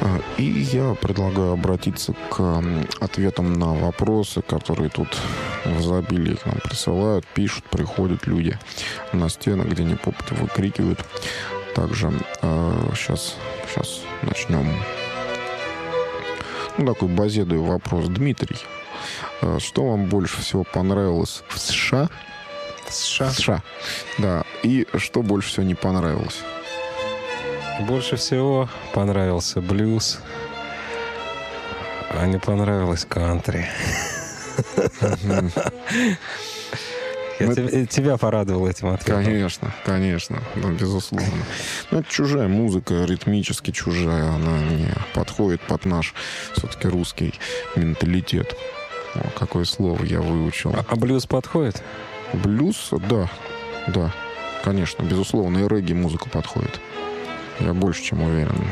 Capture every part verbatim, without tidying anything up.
И я предлагаю обратиться к ответам на вопросы, которые тут в изобилии к нам присылают, пишут, приходят люди на стены, где не попадя выкрикивают. Также э, сейчас, сейчас начнем. Ну, такой базедуй вопрос. Дмитрий, э, что вам больше всего понравилось в США? В США? В США, да. И что больше всего не понравилось? Больше всего понравился блюз, а не понравилось кантри. Я Ну, тебя, тебя порадовал этим ответом. Конечно, конечно, да, безусловно. Но это чужая музыка, ритмически чужая, она не подходит под наш все-таки русский менталитет. О, какое слово я выучил. А, а блюз подходит? Блюз, да, да, конечно, безусловно, и регги-музыка подходит. Я больше чем уверен.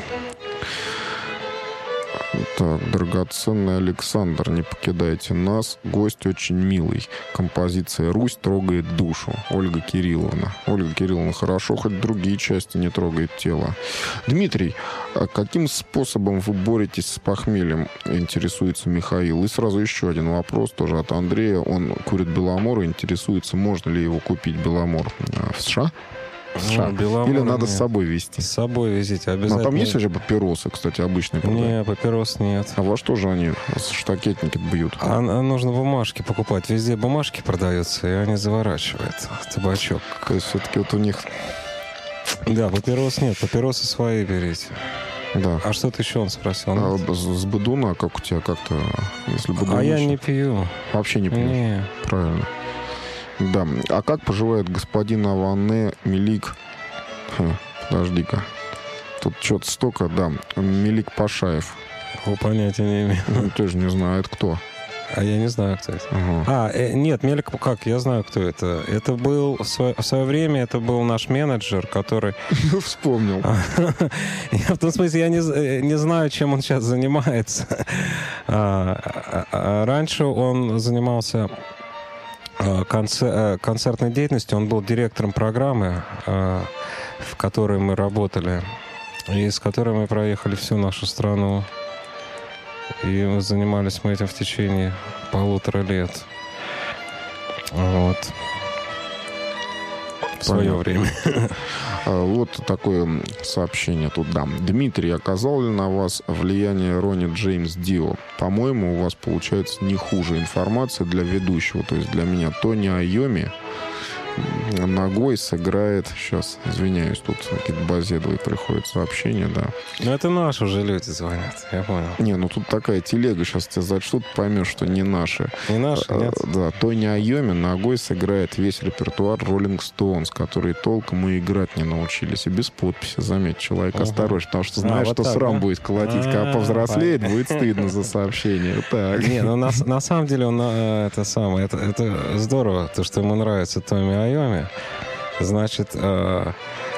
Так, драгоценный Александр, не покидайте нас. Гость очень милый. Композиция «Русь» трогает душу. Ольга Кирилловна. Ольга Кирилловна, хорошо, хоть другие части не трогает тело. Дмитрий, а каким способом вы боретесь с похмельем? Интересуется Михаил. И сразу еще один вопрос, тоже от Андрея. Он курит Беломор и интересуется, можно ли его купить Беломор в США? Ну, Беломор Или надо нет. с собой везти? С собой везите обязательно. Ну, а там есть вообще папиросы, кстати, обычные продают? Не, папирос нет. А во что же они штакетники бьют? А, а нужно бумажки покупать. Везде бумажки продаются, и они заворачивают табачок. То есть все-таки вот у них... Да, папирос нет. Папиросы свои берите. Да. А что-то еще он спросил? А с, с бадуна, как у тебя как-то... Если бадун А я еще- не пью. Вообще не пьешь? Не. Правильно. Да. А как поживает господин Аване Мелик? Хм, подожди-ка. Тут что-то столько, да. Мелик Пашаев. О, понятия не имею. Ну, ты же не знаю, это кто? А я не знаю, кто это. Ага. А, э, нет, Мелик, как, я знаю, кто это. Это был, в свое, в свое время, это был наш менеджер, который... Вспомнил. Я, в том смысле, я не, з- не знаю, чем он сейчас занимается. А, а, а, Раньше он занимался а, конце- э, концертной деятельностью. Он был директором программы, а, в которой мы работали, и с которой мы проехали всю нашу страну. И занимались мы этим в течение полутора лет. Вот. В свое время. А, Вот такое сообщение тут дам. Дмитрий, оказал ли на вас влияние Ронни Джеймс Дио? По-моему, у вас получается не хуже информация для ведущего, то есть для меня. Тони Айоми ногой сыграет... Сейчас, извиняюсь, тут какие-то базедовые приходят сообщения, да. Ну, это наши уже люди звонят, я понял. Не, ну тут такая телега, сейчас тебя зачтут, поймешь, что не наши. Не наши, А, нет? Да, Тони Айоми ногой сыграет весь репертуар Rolling Stones, которые толком и играть не научились. И без подписи, заметь, человек Ага. осторожен, потому что А, знаешь, вот что так, срам да? будет колотить, когда А, повзрослеет, понятно. будет стыдно за сообщение. Так. Не, ну на, на самом деле он э, это самое, это, это здорово, то, что ему нравится Томми Айоми. Значит, э,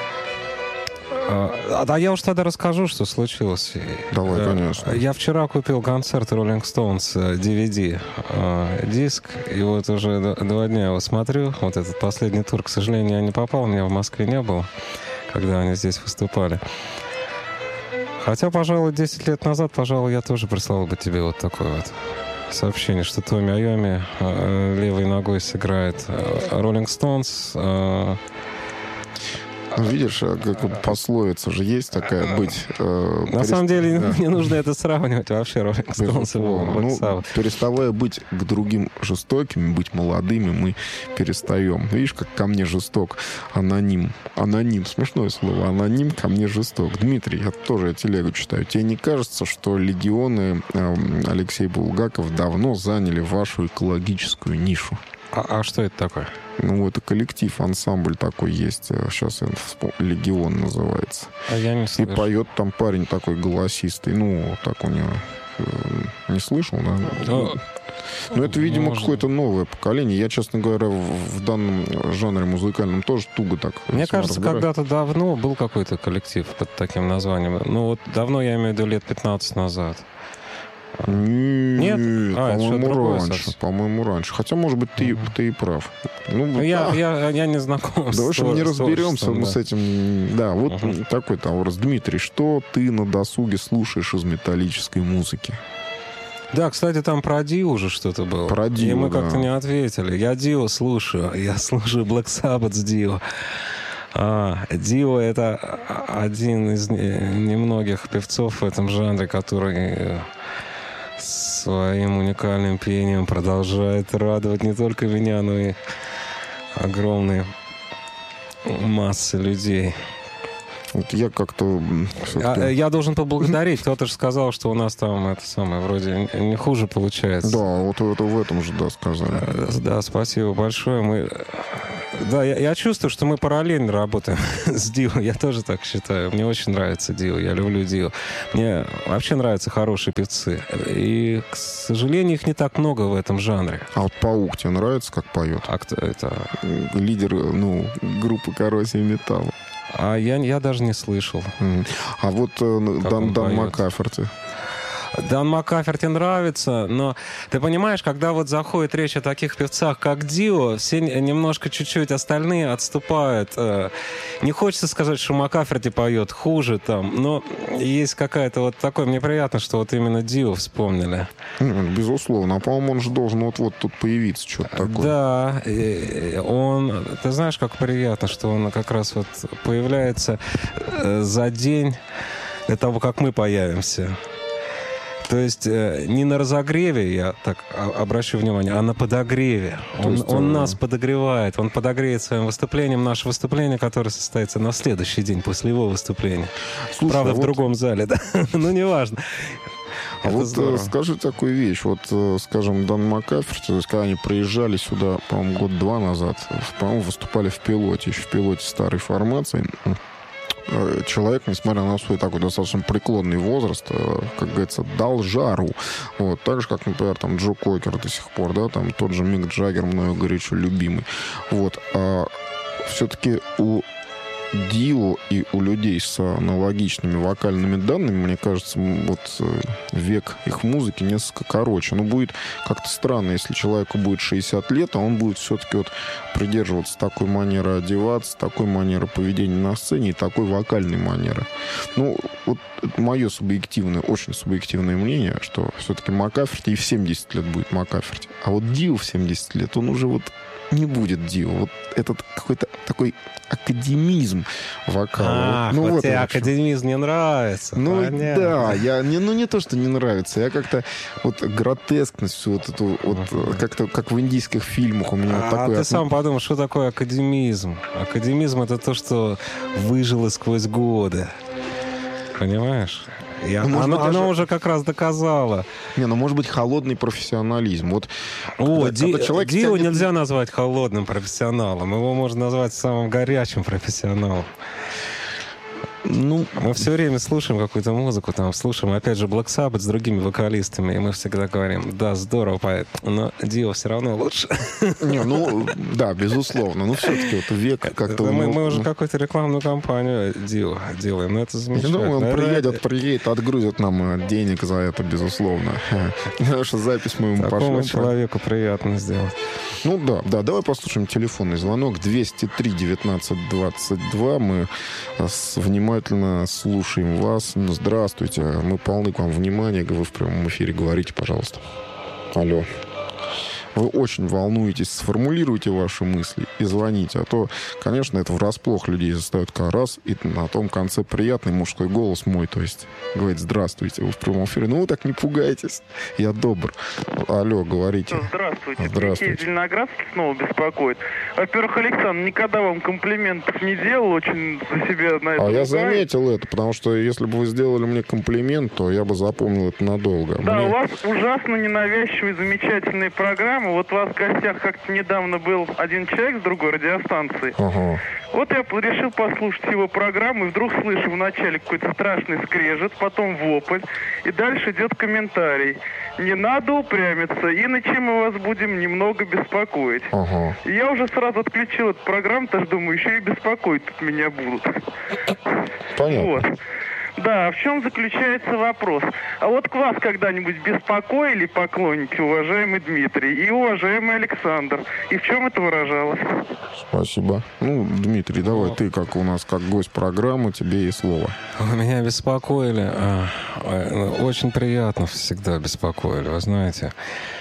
э, а я уж тогда расскажу, что случилось. Давай, Э, конечно. Я вчера купил концерт Rolling Stones э, ди ви ди э, диск, и вот уже д- два дня его смотрю. Вот этот последний тур, к сожалению, я не попал, у меня в Москве не было, когда они здесь выступали. Хотя, пожалуй, десять лет назад, пожалуй, я тоже прислал бы тебе вот такое вот сообщение, что Томми Айоми э, левой ногой сыграет э, Rolling Stones. э, Ну, видишь, а как пословица же есть такая быть... э, На перес- самом деле, да. не нужно это сравнивать вообще, Rolling Stones и Безусловно. Black Ну, Sabbath. переставая быть к другим жестокими, быть молодыми, мы перестаем. Видишь, как ко мне жесток аноним. Аноним, смешное слово. Аноним ко мне жесток. Дмитрий, я тоже я телегу читаю. Тебе не кажется, что легионы эм, Алексей Булгаков давно заняли вашу экологическую нишу? А, а что это такое? Ну, это коллектив, ансамбль такой есть. Сейчас я вспомню. «Легион» называется. А я не И слышу. поет там парень такой голосистый. Ну, так у него... э, Не слышал, да? Ну, Ну, это, видимо, можно. какое-то новое поколение. Я, честно говоря, в, в данном жанре музыкальном тоже туго так. Мне с ним кажется, разбираюсь. когда-то давно был какой-то коллектив под таким названием. Ну, вот давно, я имею в виду, лет пятнадцать назад. Нет? А, по-моему, раньше. По-моему, раньше. Хотя, может быть, ты, uh-huh. ты и прав. Ну, я, да. я, я не знаком да, с в общем, не разберемся да. мы с этим. Да, вот uh-huh. такой там образ. Дмитрий, что ты на досуге слушаешь из металлической музыки? Да, кстати, там про Dio уже что-то было. Про Dio, и мы да. как-то не ответили. Я Dio слушаю. Я слушаю Black Sabbath с Dio. А, Dio — это один из немногих певцов в этом жанре, который своим уникальным пением продолжает радовать не только меня, но и огромные массы людей. Вот я как-то... А, я должен поблагодарить. Кто-то же сказал, что у нас там это самое вроде не хуже получается. Да, вот это в этом же, да, сказали. Да, спасибо большое. Мы... Да, я, я чувствую, что мы параллельно работаем с Дио. Я тоже так считаю. Мне очень нравится Дио. Я люблю Дио. Мне вообще нравятся хорошие певцы. И, к сожалению, их не так много в этом жанре. А вот Паук тебе нравится, как поет? А кто это? Лидер, ну, группы Коррозия металла. А я, я даже не слышал. Mm. А вот э, Дан, Дан Маккаферти. Дан Маккаферти нравится, но ты понимаешь, когда вот заходит речь о таких певцах, как Дио, все немножко чуть-чуть остальные отступают. Не хочется сказать, что Маккаферти поет хуже там, но есть какая-то вот такое... Мне приятно, что вот именно Дио вспомнили. Безусловно. А, по-моему, он же должен вот-вот тут появиться, что-то такое. Да. Он... Ты знаешь, как приятно, что он как раз вот появляется за день до того, как мы появимся. То есть э, не на разогреве, я так обращу внимание, а на подогреве. Он, есть, он нас подогревает, он подогреет своим выступлением наше выступление, которое состоится на следующий день после его выступления. Слушай, правда, а в вот... другом зале, да? Ну, неважно. А вот здорово. Скажи такую вещь. Вот, скажем, Дан Маккаферти, то есть, когда они приезжали сюда, по-моему, год-два назад, по-моему, выступали в пилоте, еще в пилоте старой формации. Человек, несмотря на свой такой достаточно преклонный возраст, как говорится, дал жару. Вот. Так же, как, например, там Джо Кокер до сих пор, да, там тот же Мик Джаггер, мною горячо любимый. Вот. А все-таки у Дио и у людей с аналогичными вокальными данными, мне кажется, вот век их музыки несколько короче. Ну, будет как-то странно, если человеку будет шестьдесят лет, а он будет все-таки вот придерживаться такой манеры одеваться, такой манеры поведения на сцене и такой вокальной манеры. Ну, вот это мое субъективное, очень субъективное мнение, что все-таки Маккаферти и в семьдесят лет будет Маккаферти. А вот Дио в семьдесят лет, он уже вот не будет Дио. Вот этот какой-то такой академизм вокала. Ах, ну, вот, вот тебе академизм не нравится. Ну, понятно. Да, я, не, ну не то, что не нравится, я как-то вот гротескность, всю вот эту, вот uh-huh. как-то, как в индийских фильмах у меня а, вот такой... А ты от... сам подумал, что такое академизм? Академизм — это то, что выжило сквозь годы. Понимаешь? Я, ну, оно, быть, оно даже... уже как раз доказало. Не, ну, может быть, холодный профессионализм. Вот, О, когда, Ди, когда человек Дио тянет... нельзя назвать холодным профессионалом. Его можно назвать самым горячим профессионалом. Ну, мы все время слушаем какую-то музыку, там, слушаем, опять же, Black Sabbath с другими вокалистами, и мы всегда говорим, да, здорово, поэт, но Дио все равно лучше. Не, ну, да, безусловно, но все-таки вот век как-то... Мы, мы уже какую-то рекламную кампанию Дио делаем, но это замечательно. Я думаю, он приедет, приедет, отгрузит нам денег за это, безусловно. Потому что запись мы ему пошлем. Такому человеку приятно сделать. Ну да, да, давай послушаем телефонный звонок двести три девятнадцать двадцать два. Мы с внимательно слушаем вас. Здравствуйте, мы полны к вам внимания. Вы в прямом эфире, говорите, пожалуйста. Алло. Вы очень волнуетесь, сформулируйте ваши мысли и звоните. А то, конечно, это врасплох людей заставит как раз. И на том конце приятный мужской голос мой, то есть говорит: здравствуйте, вы в прямом эфире. Ну, вы так не пугайтесь, я добр. Алло, говорите. Здравствуйте. Здравствуйте. Сергей Зеленоградский снова беспокоит. Во-первых, Александр, никогда вам комплиментов не делал, очень за себя на это. А ругаю. Я заметил это, потому что если бы вы сделали мне комплимент, то я бы запомнил это надолго. Да, мне... у вас ужасно ненавязчивые, замечательные программы. Вот у вас в гостях как-то недавно был один человек с другой радиостанции. Ага. Вот я решил послушать его программу, и вдруг слышу вначале какой-то страшный скрежет, потом вопль, и дальше идет комментарий. Не надо упрямиться, иначе мы вас будем немного беспокоить. Ага. И я уже сразу отключил эту программу, даже думаю, еще и беспокоить тут меня будут. Понятно. Вот. Да, в чем заключается вопрос? А вот к вас когда-нибудь беспокоили поклонники, уважаемый Дмитрий и уважаемый Александр? И в чем это выражалось? Спасибо. Ну, Дмитрий, давай Ну, ты, как у нас, как гость программы, тебе и слово. Меня беспокоили. а, а, Очень приятно всегда беспокоили, вы знаете.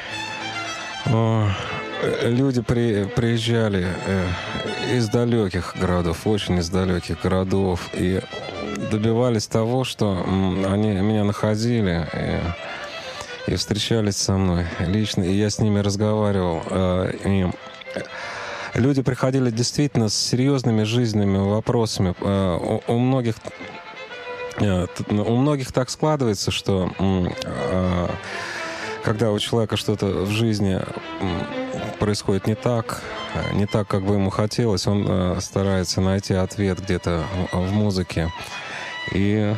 О, э, Люди при, приезжали э, из далеких городов, очень из далеких городов, и добивались того, что м, они меня находили и, и встречались со мной лично, и я с ними разговаривал. э, и Люди приходили действительно с серьезными жизненными вопросами. Э, У, у многих э, т- у многих так складывается, что м, э, когда у человека что-то в жизни м, происходит не так, э, не так, как бы ему хотелось, он э, старается найти ответ где-то в, в музыке. И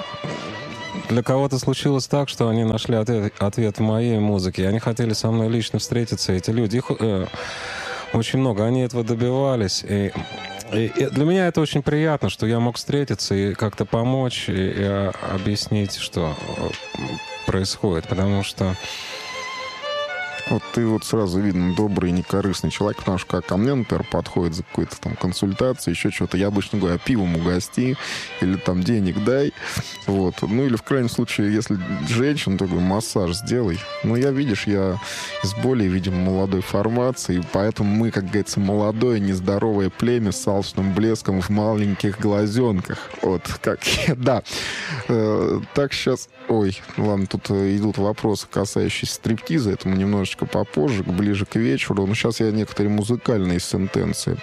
для кого-то случилось так, что они нашли ответ, ответ в моей музыке. И они хотели со мной лично встретиться, эти люди. Их э, очень много. Они этого добивались. И, и- и для меня это очень приятно, что я мог встретиться и как-то помочь, и, и, а, объяснить, что э, происходит. Потому что Вот ты вот сразу видно добрый и некорыстный человек, потому что как ко мне, например, подходит за какой-то там консультацией, еще что-то, я обычно говорю, а пивом угости, или там денег дай, вот. Ну, или в крайнем случае, если женщина, то говорю, массаж сделай. Но я, видишь, я из более, видимо, молодой формации, поэтому мы, как говорится, молодое, нездоровое племя с алчным блеском в маленьких глазенках. Вот, как, да. Э, Так, сейчас, ой, ладно, тут э, идут вопросы, касающиеся стриптиза, это мы немножечко попозже, ближе к вечеру. Но сейчас я некоторые музыкальные сентенции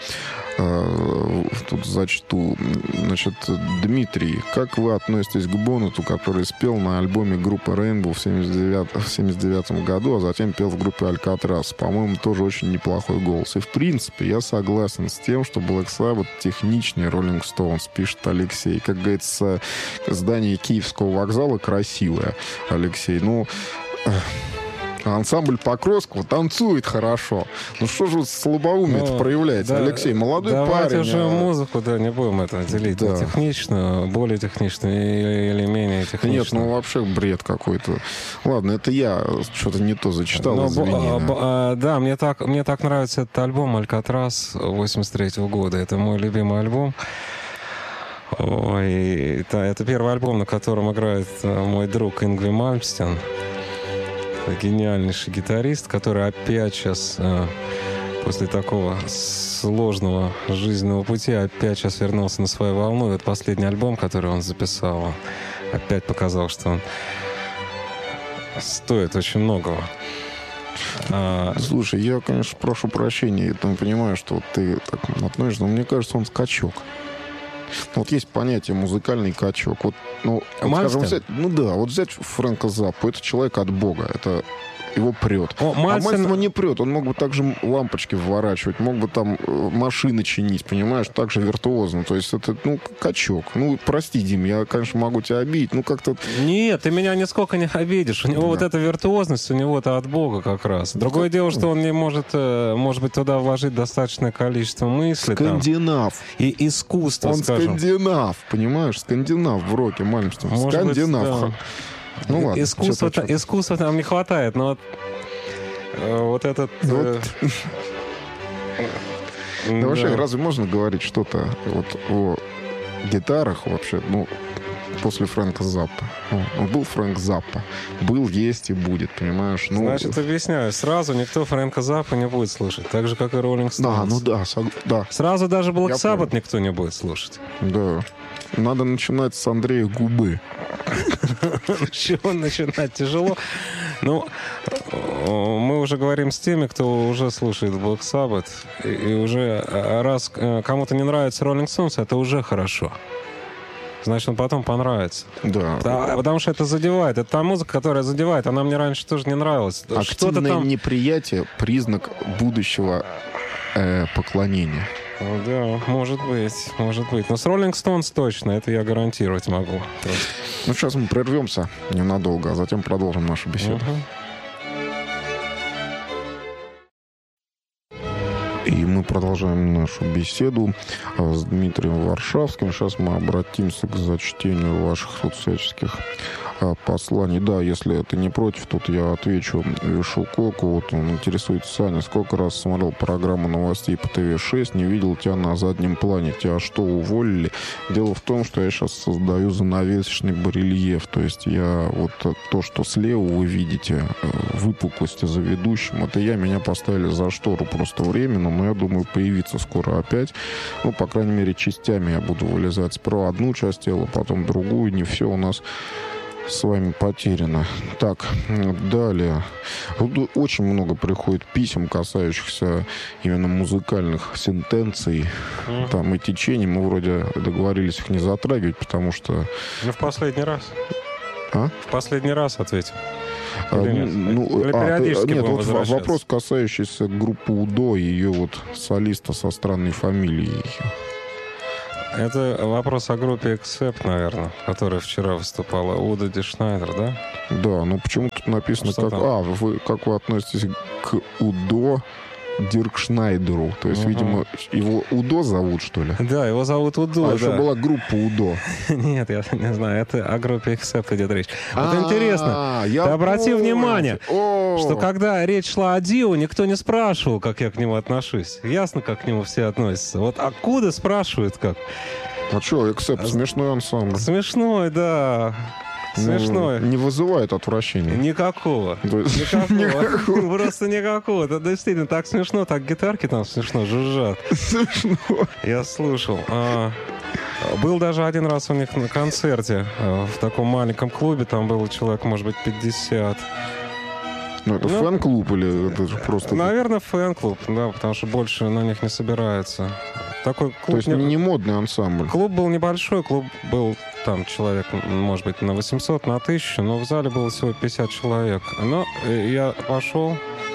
э, тут зачту. Значит, Дмитрий, как вы относитесь к Боннету, который спел на альбоме группы Rainbow в семьдесят девятом, в семьдесят девятом году, а затем пел в группе Алькатрас? По-моему, тоже очень неплохой голос. И, в принципе, я согласен с тем, что Black Sabbath техничнее Rolling Stones, пишет Алексей. Как говорится, здание Киевского вокзала красивое, Алексей. Ну, ансамбль Покровского танцует хорошо. Ну что же слабоумие-то Ну, проявляется, да, Алексей? Молодой давайте парень. уже а- музыку, да, не будем это делить. Да. На техничную, более техничную или, или менее техничную. Нет, ну вообще бред какой-то. Ладно, это я что-то не то зачитал, Но, извини. бо- а, бо- а, да, мне так, мне так нравится этот альбом «Алькатрас» восемьдесят третьего года. Это мой любимый альбом. Ой, это, это первый альбом, на котором играет э, мой друг Ингви Мальмстен. Гениальнейший гитарист, который опять сейчас, э, после такого сложного жизненного пути, опять сейчас вернулся на свою волну. И вот последний альбом, который он записал, он опять показал, что он стоит очень многого. А, Слушай, я, конечно, прошу прощения, я там понимаю, что вот ты так относишься, но мне кажется, он скачок. Вот есть понятие музыкальный качок. Вот, ну, вот, скажем, взять, ну да, вот взять Фрэнка Заппу, это человек от Бога, это его прет. О, А Мальцин- Мальцин его не прет, он мог бы также лампочки вворачивать, мог бы там э, машины чинить, понимаешь, так же виртуозно. То есть это, ну, качок. Ну, прости, Дим, я, конечно, могу тебя обидеть, ну, как-то... Нет, ты меня нисколько не обидишь. У него Да. вот эта виртуозность, у него-то от Бога как раз. Другое как- дело, что он не может, э, может быть, туда вложить достаточное количество мыслей там, Скандинав. и искусства, Он скажем. скандинав, понимаешь? Скандинав в роке, Мальмстен. Может быть, Скандинав. да. Ну ладно. Искусства, что-то- та- искусства там не хватает, но вот, э, вот этот... э, Да вообще, да. разве можно говорить что-то вот о гитарах вообще, ну, после Фрэнка Заппа? Ну, был Фрэнк Заппа. Был, есть и будет, понимаешь? Ну, Значит, объясняю, сразу никто Фрэнка Заппа не будет слушать, так же, как и Роллинг Стоунс. да, ну да, сог- да, Сразу даже Black Я Sabbath понял. никто не будет слушать. да. Надо начинать с Андрея Губы. С чего начинать тяжело. Ну, э, мы уже говорим с теми, кто уже слушает Black Sabbath, и, и уже э, раз э, кому-то не нравится Rolling Stones, это уже хорошо. Значит, он потом понравится. Да. Да, потому что это задевает. Это та музыка, которая задевает. Она мне раньше тоже не нравилась. Что-то Активное там... неприятие — признак будущего э, поклонения. Да, может быть, может быть. Но с Rolling Stones точно, это я гарантировать могу. Просто. Ну, сейчас мы прервемся ненадолго, а затем продолжим нашу беседу. Мгм. И мы продолжаем нашу беседу с Дмитрием Варшавским. Сейчас мы обратимся к зачтению ваших тут всяческих посланий. Да, если ты не против, тут я отвечу Вишукоку. Вот он интересуется, Саня, сколько раз смотрел программу новостей по тэ вэ шесть, не видел тебя на заднем плане. Тебя что, уволили? Дело в том, что я сейчас создаю занавесочный барельеф. То есть я вот то, что слева вы видите, выпуклости за ведущим, это я, меня поставили за штору просто временно, но я думаю, появиться скоро опять. Ну, по крайней мере, частями я буду вылезать. Сперва одну часть тела, потом другую. Не все у нас с вами потеряно. Так, далее. Очень много приходит писем, касающихся именно музыкальных сентенций, mm. там и течений. Мы вроде договорились их не затрагивать, потому что... Ну, в последний раз. А? В последний раз ответим. А, Или нет? Ну, Или а, периодически нет, вот возвращаться? Вопрос, касающийся группы УДО и ее вот солиста со странной фамилией. Это вопрос о группе Accept, наверное, которая вчера выступала. Уда Ди Шнайдер, да? Да, но почему тут написано, Что как... там? А, вы, как вы относитесь к УДО Дирк Шнайдеру? То есть, uh-huh. видимо, его УДО зовут, что ли? Да, его зовут Удо. А да. еще была группа УДО. Нет, я не знаю, это о группе Accept идет речь. Вот интересно, ты обрати внимание, что когда речь шла о Дио, никто не спрашивал, как я к нему отношусь. Ясно, как к нему все относятся. Вот откуда спрашивают как? А что, Accept смешной ансамбль. Смешной, да. Смешной. Ну, не вызывает отвращения. Никакого. Никакого. Просто никакого. Это действительно так смешно, так гитарки там смешно жужжат. Смешно. Я слушал. Был даже один раз у них на концерте в таком маленьком клубе. Там было человек, может быть, пятьдесят. Ну, это ну, фэн-клуб или это же просто... Наверное, фэн-клуб, да, потому что больше на них не собирается. Такой клуб... То есть не, не модный ансамбль? Клуб был небольшой, клуб был там человек, может быть, на восемьсот, на тысячу, но в зале было всего пятьдесят человек. Но я пошел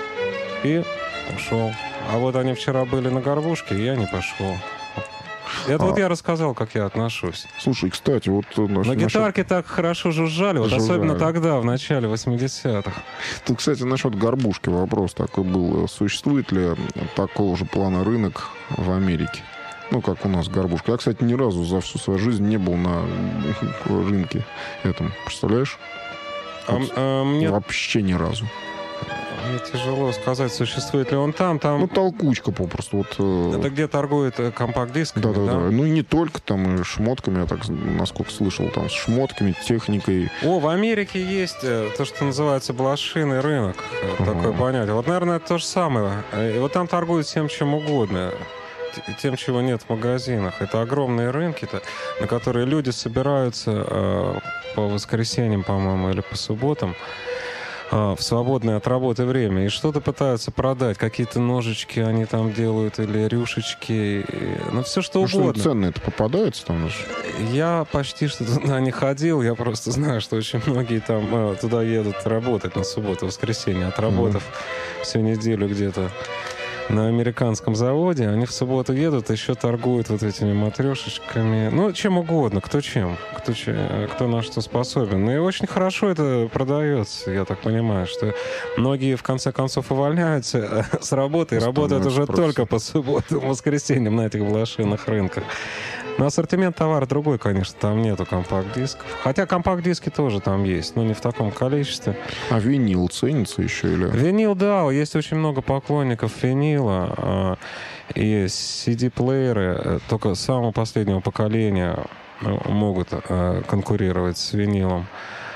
и ушел. А вот они вчера были на горбушке, и я не пошел. Это а. вот я рассказал, как я отношусь. Слушай, кстати, вот... Наш, на гитарке насчет... так хорошо жужжали, вот жужжали. Особенно тогда, в начале восьмидесятых. Тут, кстати, насчет горбушки вопрос такой был. Существует ли такого же плана рынок в Америке? Ну, как у нас горбушка. Я, кстати, ни разу за всю свою жизнь не был на рынке этом. Представляешь? А, вот а, мне... Вообще ни разу. Мне тяжело сказать, существует ли он там. там... Ну, толкучка попросту. Вот, это где торгует компакт-дисками, да, да, да? да. Ну, и не только там, и шмотками, я так, насколько слышал, там, с шмотками, техникой. О, в Америке есть то, что называется блошиный рынок. Uh-huh. Такое понятие. Вот, наверное, это то же самое. И вот там торгуют всем, чем угодно. Тем, чего нет в магазинах. Это огромные рынки, на которые люди собираются по воскресеньям, по-моему, или по субботам, в свободное от работы время, и что-то пытаются продать. Какие-то ножички они там делают, или рюшечки, ну, все что ну, угодно. Что ценные-то попадаются там? Я почти что туда не ходил, я просто знаю, что очень многие там э, туда едут работать на субботу, воскресенье, отработав mm-hmm. всю неделю где-то на американском заводе, они в субботу едут, еще торгуют вот этими матрешечками. Ну, чем угодно, кто чем, кто, чем, кто на что способен. И очень хорошо это продается, я так понимаю, что многие, в конце концов, увольняются с работы и работают уже просто только по субботам, воскресеньям на этих блошиных рынках. Но ассортимент товара другой, конечно, там нету компакт-дисков. Хотя компакт-диски тоже там есть, но не в таком количестве. А винил ценится еще или? Винил, да, есть очень много поклонников винила. И си ди-плееры только самого последнего поколения могут конкурировать с винилом.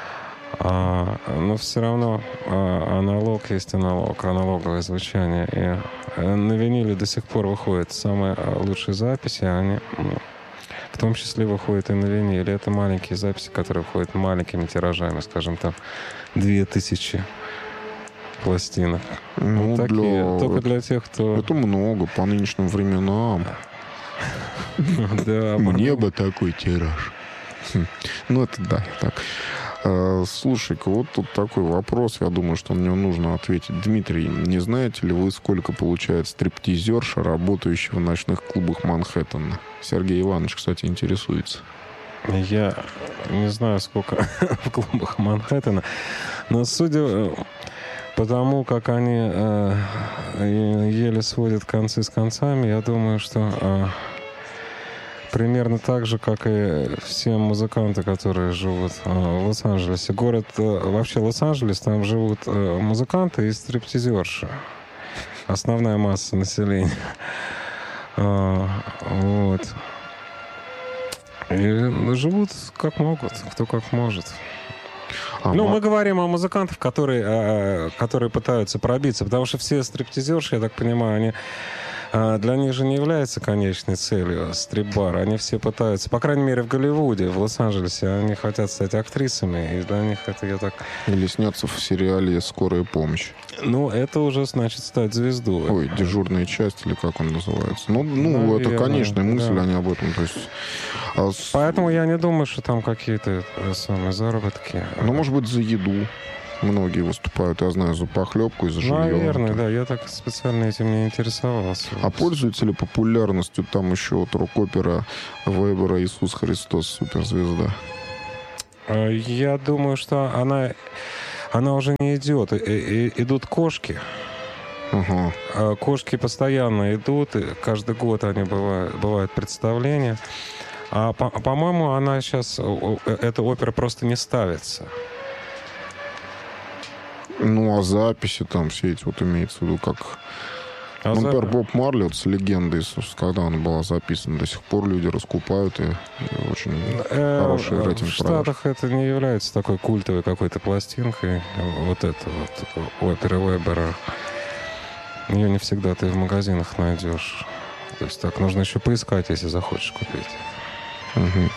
Но все равно аналог есть аналог, аналоговое звучание. И на виниле до сих пор выходят самые лучшие записи, они... В том числе выходит и на виниле. Это маленькие записи, которые выходят маленькими тиражами, скажем, там, две тысячи пластинок. Ну, вот такие. для... Только для тех, кто... Это много по нынешним временам. Мне бы такой тираж. Ну, это да, так. Слушай-ка, вот тут такой вопрос, я думаю, что на него нужно ответить. Дмитрий, не знаете ли вы, сколько получает стриптизерша, работающая в ночных клубах Манхэттена? Сергей Иванович, кстати, интересуется. Я не знаю, сколько в клубах Манхэттена, но судя потому как они э, еле сводят концы с концами, я думаю, что э, примерно так же, как и все музыканты, которые живут э, в Лос-Анджелесе. Город, э, вообще Лос-Анджелес, там живут э, музыканты и стриптизерши. Основная масса населения. э, вот. И живут как могут, кто как может. А ну, ма... мы говорим о музыкантах, которые, которые пытаются пробиться, потому что все стриптизерши, я так понимаю, они, для них же не является конечной целью стрип-бар. Они все пытаются, по крайней мере, в Голливуде, в Лос-Анджелесе, они хотят стать актрисами, и для них это я так... Или сняться в сериале «Скорая помощь». Ну, это уже значит стать звездой. Ой, дежурная часть, или как он называется. Ну, ну это конечная мысль, да. Они об этом. То есть, а с... Поэтому я не думаю, что там какие-то самые заработки. Ну, может быть, за еду. Многие выступают, я знаю, за похлебку и за жилье. Наверное, да. Я так специально этим не интересовался. А пользуется ли популярностью там еще от рок-опера Вебера «Иисус Христос, суперзвезда»? Я думаю, что она... Она уже не идет. И, и, идут кошки. Uh-huh. Кошки постоянно идут. И каждый год они бывают, бывают представления. А, по, по-моему, она сейчас... Эта опера просто не ставится. Ну, а записи там все эти вот имеется в виду, как... А ну, например, за... Боб Марли, вот с легендой, когда она была записана, до сих пор люди раскупают, и, и очень э, хороший рейтинг в Штатах продаж. Это не является такой культовой какой-то пластинкой. Вот это вот опера Вебера. Ее не всегда ты в магазинах найдешь. То есть так нужно еще поискать, если захочешь купить. Угу.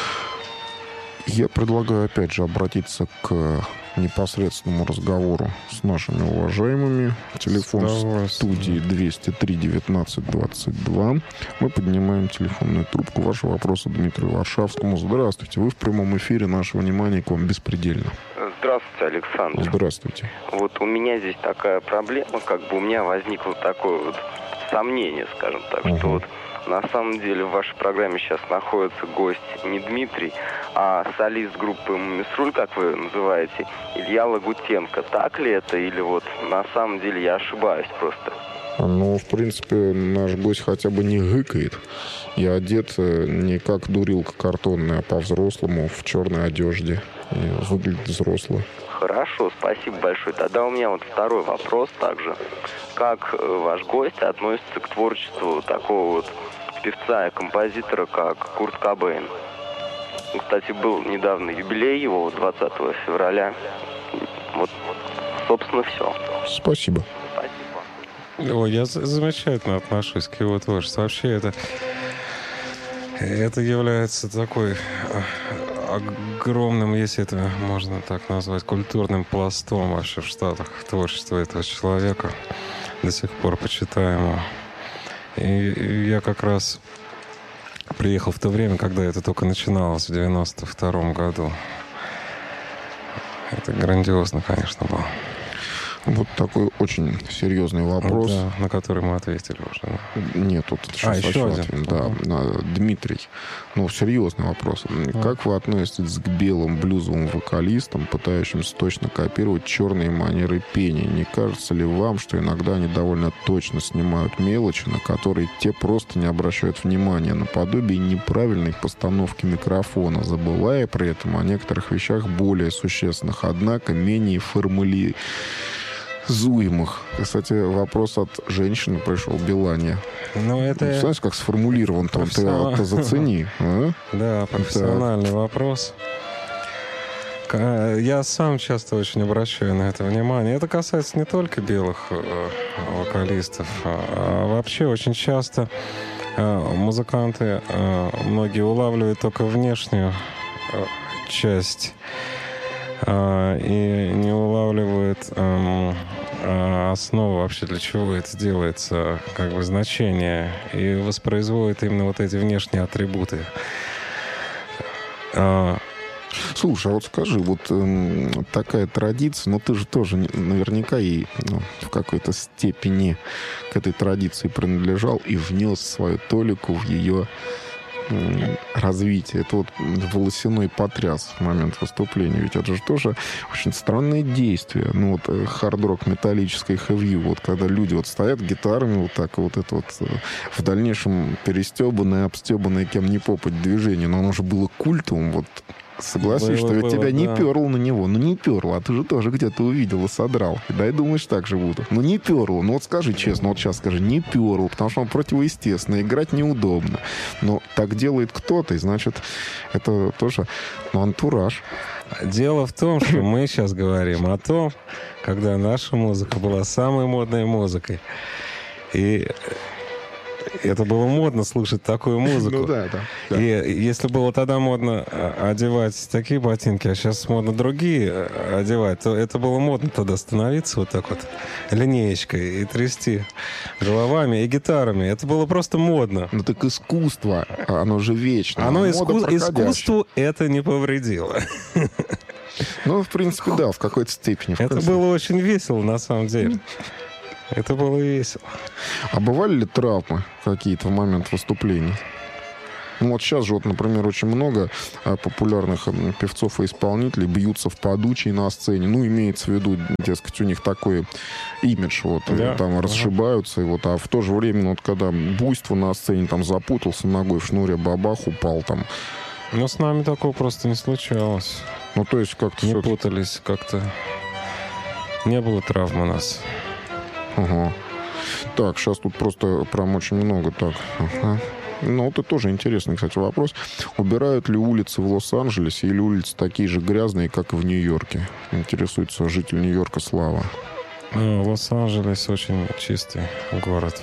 Я предлагаю, опять же, обратиться к непосредственному разговору с нашими уважаемыми. Телефон в студии двести три девятнадцать двадцать два. Мы поднимаем телефонную трубку. Ваши вопросы Дмитрию Варшавскому. Здравствуйте. Вы в прямом эфире. Наше внимание к вам беспредельно. Здравствуйте, Александр. Здравствуйте. Вот у меня здесь такая проблема, как бы у меня возникло такое вот сомнение, скажем так, uh-huh. что вот на самом деле в вашей программе сейчас находится гость не Дмитрий, а солист группы «Мумисруль», как вы называете, Илья Лагутенко. Так ли это? Или вот на самом деле я ошибаюсь просто? Ну, в принципе, наш гость хотя бы не гыкает. Я одет не как дурилка картонная, а по-взрослому в черной одежде. И выглядит взрослый. Хорошо, спасибо большое. Тогда у меня вот второй вопрос также. Как ваш гость относится к творчеству такого вот певца и композитора, как Курт Кобейн? Кстати, был недавно юбилей его, двадцатого февраля. Вот, собственно, все. Спасибо. Спасибо. Ой, я замечательно отношусь к его творчеству. Вообще это, это является такой огромным, если это можно так назвать, культурным пластом вообще в Штатах творчества этого человека. До сих пор почитаемого. И я как раз приехал в то время, когда это только начиналось, в девяносто втором году. Это грандиозно, конечно, было. Вот такой очень серьезный вопрос. Да, на который мы ответили уже. Да. Нет, тут а, еще один. Да, uh-huh. Дмитрий. Ну, серьезный вопрос. Uh-huh. Как вы относитесь к белым блюзовым вокалистам, пытающимся точно копировать черные манеры пения? Не кажется ли вам, что иногда они довольно точно снимают мелочи, на которые те просто не обращают внимания, наподобие неправильной постановки микрофона, забывая при этом о некоторых вещах более существенных, однако менее формули... Зуемых. Кстати, вопрос от женщины пришел, Белане. Ну, это... Ну, знаешь, как сформулирован-то, профессионал... ты, ты зацени. А? Да, профессиональный так. Вопрос. Я сам часто очень обращаю на это внимание. Это касается не только белых вокалистов, а вообще очень часто музыканты, многие улавливают только внешнюю часть и не улавливают основу вообще, для чего это делается, как бы значение, и воспроизводят именно вот эти внешние атрибуты. Слушай, а вот скажи, вот э, такая традиция, но ты же тоже наверняка и ну, в какой-то степени к этой традиции принадлежал и внес свою толику в ее развития. Это вот волосяной потряс в момент выступления. Ведь это же тоже очень странные действия. Ну, вот хард-рок, металлическое хэви, вот когда люди вот стоят гитарами вот так, вот это вот в дальнейшем перестебанное, обстебанное кем ни попадь движение, но оно же было культовым, вот. Согласись, было, что ведь было, тебя да. не перло на него. Ну, не перло, а ты же тоже где-то увидел и содрал. И дай думаешь, так же буду. Ну, не перло. Ну, вот скажи честно, вот сейчас скажи, не перло, потому что он противоестественно, играть неудобно. Но так делает кто-то, и значит, это тоже, ну, антураж. Дело в том, что мы сейчас говорим о том, когда наша музыка была самой модной музыкой. И... это было модно слушать такую музыку. Ну да, да, да. И если было тогда модно одевать такие ботинки, а сейчас модно другие одевать, то это было модно тогда становиться вот так вот линеечкой и трясти головами и гитарами. Это было просто модно. Ну так искусство, оно же вечно. Оно иску... искусству это не повредило. Ну, в принципе, да, в какой-то степени. В это было очень весело, на самом деле. Это было весело. А бывали ли травмы какие-то в момент выступлений? Ну вот сейчас же, вот, например, очень много а, популярных а, певцов и исполнителей бьются в подучий на сцене. Ну, имеется в виду, дескать, у них такой имидж, вот, да. и, там ага. расшибаются. И, вот, а в то же время, вот, когда буйство на сцене, там, запутался ногой в шнуре, бабах, упал там. Но с нами такого просто не случалось. Ну, то есть как-то... Не путались как-то. Не было травм у нас. Ага. Так, сейчас тут просто прям очень много. Так, ага. Ну, это тоже интересный, кстати, вопрос. Убирают ли улицы в Лос-Анджелесе или улицы такие же грязные, как и в Нью-Йорке? Интересуется житель Нью-Йорка Слава. Ну, Лос-Анджелес очень чистый город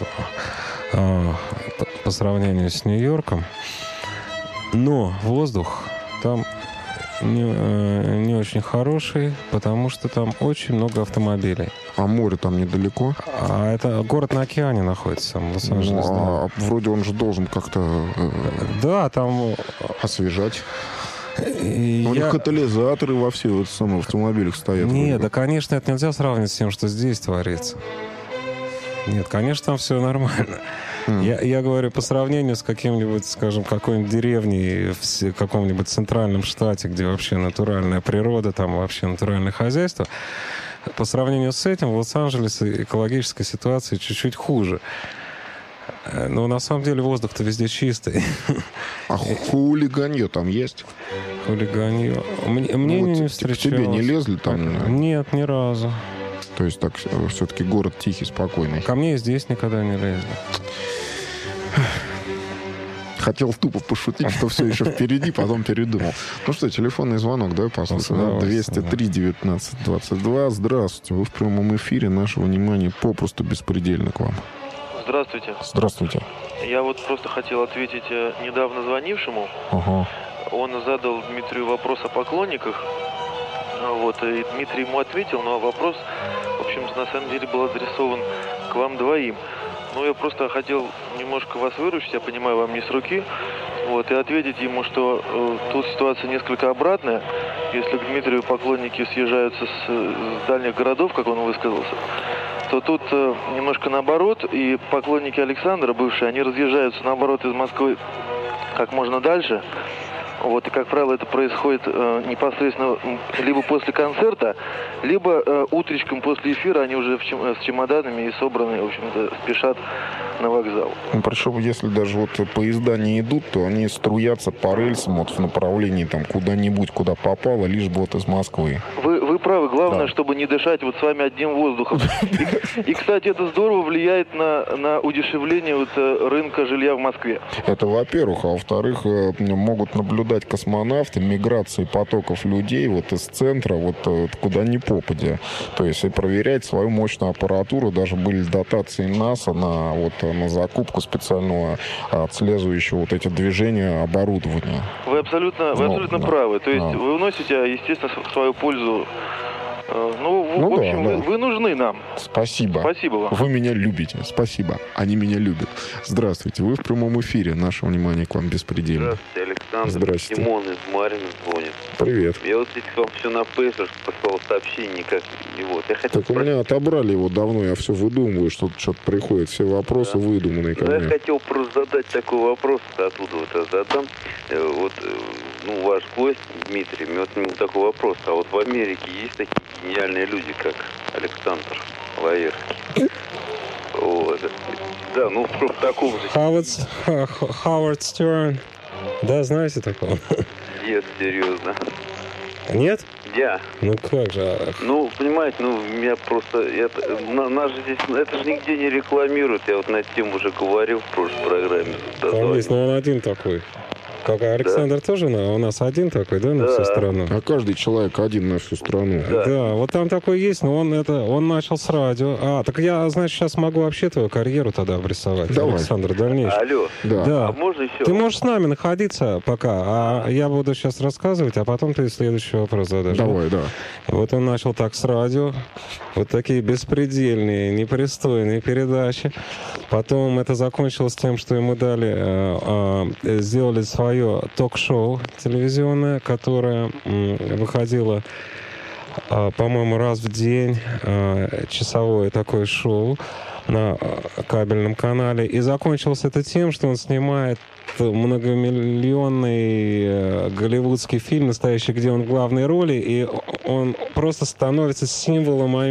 по сравнению с Нью-Йорком. Но воздух там не, не очень хороший, потому что там очень много автомобилей. А море там недалеко? А это город на океане находится, сам Лос-Анджелес. Ну, а да. Вроде он же должен как-то... Да, там... Освежать. И у я... них катализаторы во всех вот самых автомобилях стоят. Нет, да, конечно, это нельзя сравнивать с тем, что здесь творится. Нет, конечно, там все нормально. Mm. Я, я говорю, по сравнению с каким-нибудь, скажем, какой-нибудь деревней в каком-нибудь центральном штате, где вообще натуральная природа, там вообще натуральное хозяйство, по сравнению с этим в Лос-Анджелесе экологическая ситуация чуть-чуть хуже. Но на самом деле воздух-то везде чистый. А хулиганье там есть? Хулиганье? Мне, мне ну, не, не встречалось. К тебе не лезли там? Нет, ни разу. То есть так все-таки город тихий, спокойный. Ко мне и здесь никогда не лезли. Хотел тупо пошутить, что все еще впереди, потом передумал. Ну что, телефонный звонок, давай послушаем. двести три девятнадцать двадцать два. Здравствуйте, вы в прямом эфире. Наше внимание попросту беспредельно к вам. Здравствуйте. Здравствуйте. Я вот просто хотел ответить недавно звонившему. Ага. Он задал Дмитрию вопрос о поклонниках. Вот, и Дмитрий ему ответил, но вопрос, в общем, на самом деле был адресован к вам двоим. Ну, я просто хотел немножко вас выручить, я понимаю, вам не с руки, вот, и ответить ему, что э, тут ситуация несколько обратная. Если к Дмитрию поклонники съезжаются с, с дальних городов, как он высказался, то тут э, немножко наоборот, и поклонники Александра, бывшие, они разъезжаются, наоборот, из Москвы как можно дальше. Вот, и, как правило, это происходит э, непосредственно либо после концерта, либо э, утречком после эфира они уже в чем, с чемоданами и собраны, в общем-то, спешат на вокзал. Ну, причем, если даже вот поезда не идут, то они струятся по рельсам вот в направлении там куда-нибудь, куда попало, лишь бы вот из Москвы. Вы, вы правы. Главное, да. чтобы не дышать вот с вами одним воздухом. И, и, кстати, это здорово влияет на, на удешевление вот, рынка жилья в Москве. Это, во-первых. А во-вторых, могут наблюдать космонавты миграции потоков людей вот из центра, вот куда ни попадя. То есть и проверять свою мощную аппаратуру. Даже были дотации НАСА на, вот, на закупку специального отслеживающего вот эти движения оборудования. Вы абсолютно, вы ну, абсолютно да, правы. То есть да. вы вносите, естественно, в свою пользу. Ну, ну, в общем, да, вы, да. вы нужны нам. Спасибо. Спасибо вам. Вы меня любите. Спасибо. Они меня любят. Здравствуйте. Вы в прямом эфире. Наше внимание к вам беспредельно. Здравствуйте, Александр. Александр. Здрасте. Тимон из Марина звонит. Привет. Я вот здесь вам все на пейсер послал сообщение, никак не вот. Я хотел Так у меня отобрали его давно, я все выдумываю, что что-то приходит, все вопросы Да. выдуманные ко Ну, я мне. хотел просто задать такой вопрос, оттуда вот я задам. Э, Вот, э, ну, ваш гость Дмитрий, у меня вот к нему такой вопрос. А вот в Америке есть такие гениальные люди, как Александр Лаерский? Вот. Да, ну, в таком же... Хауард, Ха- Ха- Хауард Стерн. Да, знаете такого? Нет, серьезно. Нет? Я. Ну как же? Ну, понимаете, ну, меня просто... Это, на, нас же здесь... Это же нигде не рекламируют. Я вот на эту тему уже говорил в прошлой программе. Там есть, но он один такой. Как Александр тоже, на- у нас один такой, да, на всю Да. страну? А каждый человек один на всю страну. Да. Да, вот там такой есть, но он это, он начал с радио. А, так я, значит, сейчас могу вообще твою карьеру тогда обрисовать, Давай. Александр, дальнейший. Алло. Да. Да. А можно еще? Ты можешь с нами находиться пока, а я буду сейчас рассказывать, а потом ты следующий вопрос задашь. Давай, да. Вот он начал так с радио, вот такие беспредельные, непристойные передачи. Потом это закончилось тем, что ему дали, э, э, сделали свое ток-шоу телевизионное, которое м, выходило, э, по-моему, раз в день, э, часовое такое шоу на э, кабельном канале. И закончилось это тем, что он снимает многомиллионный э, голливудский фильм настоящий, где он в главной роли, и он просто становится символом